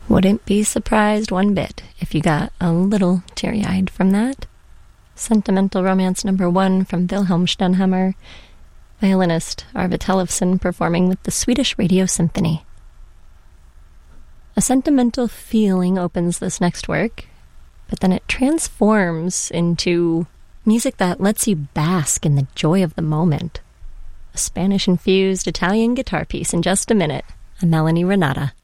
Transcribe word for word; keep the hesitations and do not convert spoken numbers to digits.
Wouldn't be surprised one bit if you got a little teary-eyed from that. Sentimental Romance number one from Wilhelm Stenhammar, violinist Arvid Tellefsen performing with the Swedish Radio Symphony. A sentimental feeling opens this next work, but then it transforms into music that lets you bask in the joy of the moment. A Spanish-infused Italian guitar piece in just a minute, a Melanie Renata.